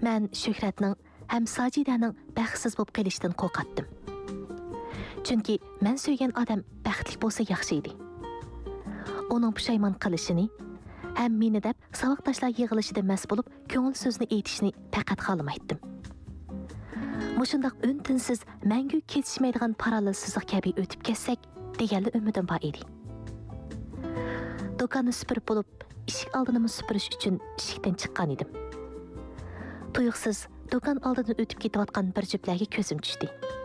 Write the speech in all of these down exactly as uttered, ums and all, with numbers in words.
Mən Şöhrətning həm Sacidaning baxtsiz bo'lib qolishdan qo'rqatdim. Chunki mən söygan odam baxtli bo'lsa yaxshi edi. Uning pushaymon qilishini, ham meni deb saboqdoshlar yig'ilishida mas bo'lib, ko'ngil so'zni aytishni faqat xohlamaydim. Mushundaq untinsiz mangu ketishmaydigan parallel siziq kabi o'tib ketsak, deganli umidim bor edi. Do'konni supurib bo'lib, eshik oldini supurish uchun eshikdan chiqqan edim. Tuyuqsiz do'kon oldidan o'tib ketayotgan bir juftlarga ko'zim tushdi.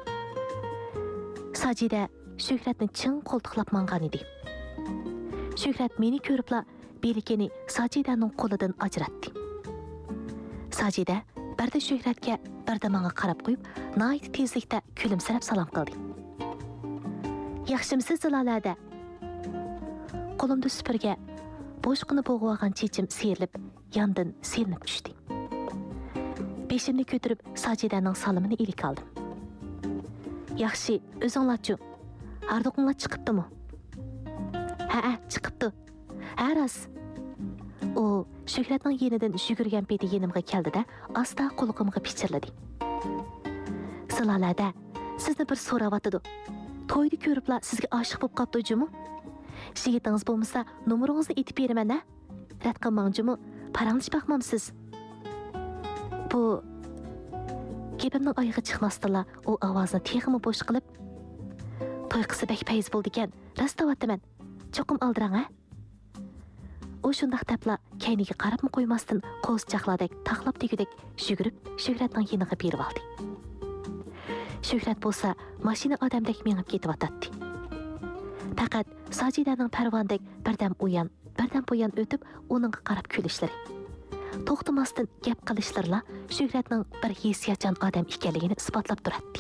Sajida Shuhratni chin qo'ltiqlab mangan edi. Shuhrat meni ko'ribla belikini Sajidaning qo'lidan ajratdi. Sajida birda Shuhratga, birda menga qarab qo'yib, nihoyat tezlikda kulimsirab salom qildi. Yaxshimisiz Zilolada? Qo'limda supurga bo'shqini bo'g'ib olgan chechim serilib, yondan selinib tushdi. Beshimni ko'tarib Sajidaning salomini ilik oldim. Yaxshi, o'zinglarchi, ardoqinglar chiqibdimi? Ha, chiqibdi. Ha, ras. O, Shuhratning yenidan yugurgan peti yenimga keldi-da, asta quloqimga pichirladi. Zilolada, sizni bir so'rayotdi. To'yni ko'ribla sizga oshiq bo'lib qopdi-jimi? Yigitingiz bo'lmasa, nomeringizni aytib beraman-a? Rad qilmangchi-mi? Parangiz baqmamsiz. Bu gapimning oyog'i chiqmasdila, u ovozni texmi bo'sh qilib, to'y qisi bak payz bo'ldi ekan, rastavotdiman. Cho'qim oldirang-a? U shundaq debla kayniga qarabmi qo'ymasdan qo'z chaqladek, taqlab degudek yugurib Shuhratning yeniga berib oldi. Shuhrat bo'lsa, mashina odamdek mengib ketyotdi. Faqat Sajidaning parvondek birdan u yon, birdan bu yon o'tib, uning qarab kulishlari. To'xtamasdan gap qilishlarla Shuhratning bir hissiyatchan odam ekanligini isbotlab turadi.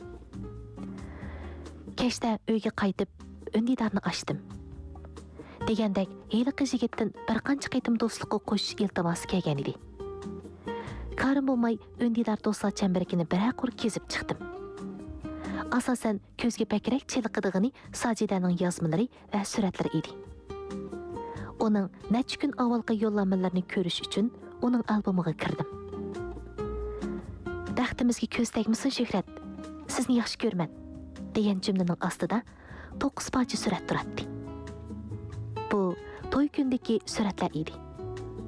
Kechda uyga qaytib, undidarni ochdim. Degandek, heliqi yigitdan bir qancha qaytim do'stlikqa qo'shish iltimosi kelgan edi. Qarim bo'lmay, undidar do'stlar chambaragini bir-aqur kezib chiqdim. Asosan ko'zga bakrak chiliqidig'ini Sajidaning yozmalari va suratlari edi. Uning necha kun avvalgi yo'llanmalarini ko'rish uchun uning albomiga kirdim. Baxtimizga ko'z tegmasin Shuhrat, sizni yaxshi ko'rman, degan jumlaning ostida to'qqiz parcha surat turadi. Bu to'y kundagi suratlar edi.